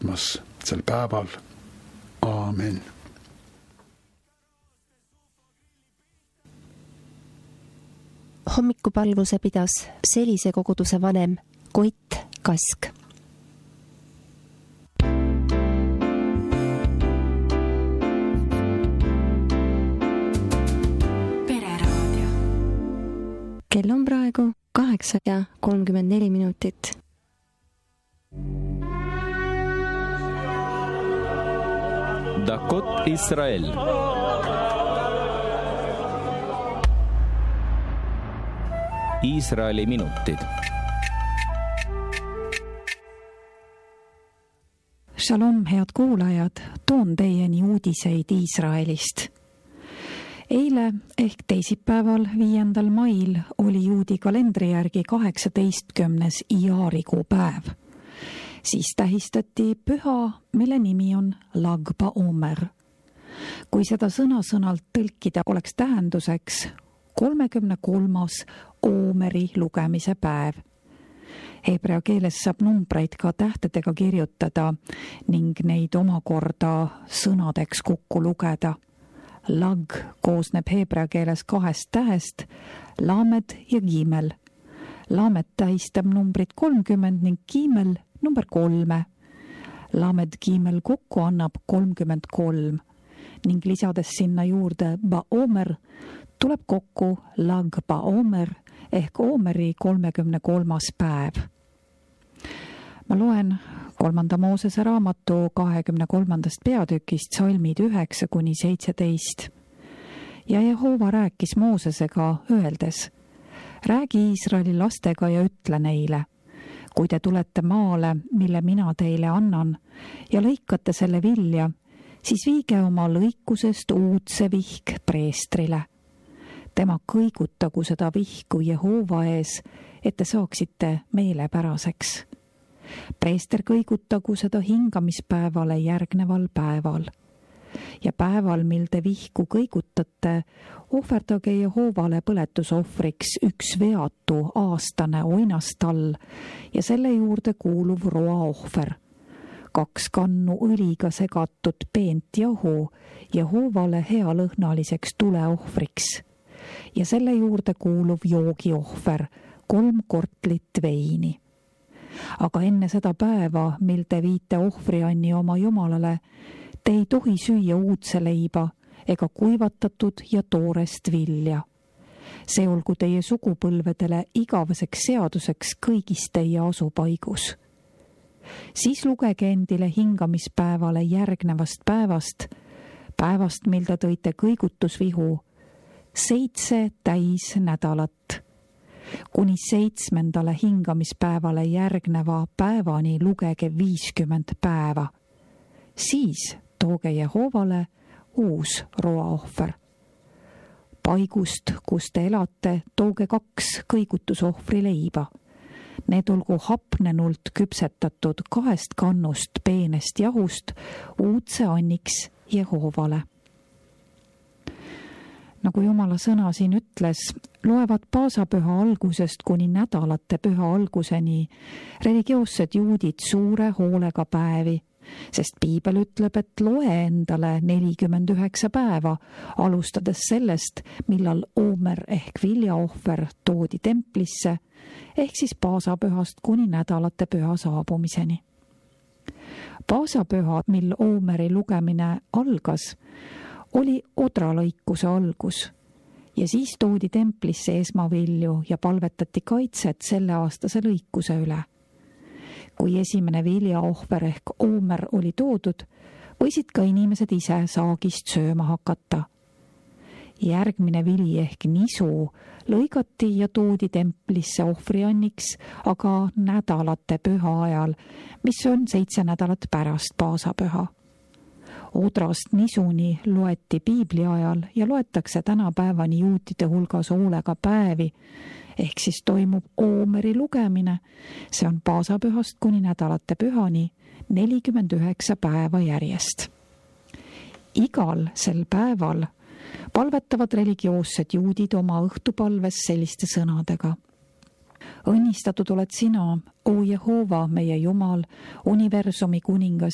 saatmas sel päeval. Aamen. Hommikupalvuse pidas Selise koguduse vanem Koit Kask. Pereraadio. Kell on praegu 8:34. דקות ישראל. Iisraeli minutid. Shalom, head kuulajad, toon teieni uudiseid Iisraelist. Eile ehk teisipäeval 5. mail oli juudi kalendri järgi 18. Iarikuu päev. Siis tähistati püha, mille nimi on Lag BaOmer. Kui seda sõna-sõnalt tõlkida, oleks tähenduseks 33. Oomeri lugemise päev. Hebrea keeles saab numbreid ka tähtedega kirjutada ning neid omakorda sõnadeks kokku lugeda. Lag koosneb hebrea keeles 2 tähest, Lamed ja Gimel. Lamed tähistab numbrit 30 ning Gimel number 3. Lamed Gimel kokku annab 33 ning lisades sinna juurde BaOmer tuleb kokku Lag BaOmer ehk Oomeri 33. päev. Ma loen 3. Moosese raamatu 23. peatükist salmid 9-17. Ja Jehova rääkis Moosesega öeldes: räägi Iisraeli lastega ja ütle neile: kui te tulete maale, mille mina teile annan, ja lõikate selle vilja, siis viige oma lõikusest uudse vihk preestrile. Tema kõigutagu seda vihku Jehova ees, et te saaksite meelepäraseks. Preester kõigutagu seda hingamispäevale järgneval päeval. Ja päeval, mil te vihku kõigutate, ohverdage Jehovale põletusohvriks 1 veatu aastane oinastall ja selle juurde kuuluv roaohver. 2 kannu õliga segatud peent jahu Jehovale healõhnaliseks tuleohvriks ja selle juurde kuuluv joogiohver 3 kortlit veini. Aga enne seda päeva, mil te viite ohvrianni oma Jumalale, te ei tohi süüa uudse leiba ega kuivatatud ja toorest vilja. See olgu teie sugupõlvedele igaveseks seaduseks kõigis teie asupaigus. Siis lugege endile hingamispäevale järgnevast päevast, mil te tõite kõigutusvihu, 7 täisnädalat. Kuni 7. hingamispäevale järgneva päevani lugege 50 päeva. Siis tooge Jehovale uus roaohver. Paigust, kus te elate, tooge 2 kõigutusohvri leiba. Need olgu hapnenult küpsetatud 2 kannust peenest jahust uudse anniks Jehovale. Nagu Jumala sõna siin ütles, loevad paasapüha algusest kuni nädalate püha alguseni religioossed juudid suure hoolega päevi, sest Piibel ütleb, et loe endale 49 päeva, alustades sellest, millal Oomer ehk viljaohver toodi templisse, ehk siis paasapühast kuni nädalate püha saabumiseni. Paasapüha, mil Oomeri lugemine algas, oli odralõikuse algus ja siis toodi templisse esmavilju ja palvetati kaitset selleaastase lõikuse üle. Kui esimene viljaohver ehk Oomer oli toodud, võisid ka inimesed ise saagist sööma hakata. Järgmine vili ehk nisu lõigati ja toodi templisse ohvrianniks aga nädalate püha ajal, mis on 7 nädalat pärast paasapüha. Odrast nisuni loeti Piibli ajal ja loetakse tänapäevani juutide hulgas hoolega päevi, ehk siis toimub Oomeri lugemine, see on paasapühast kuni nädalate pühani 49 päeva järjest. Igal sel päeval palvetavad religioossed juudid oma õhtupalves selliste sõnadega. Õnnistatud oled sina, o Jehova, meie Jumal, universumi kuningas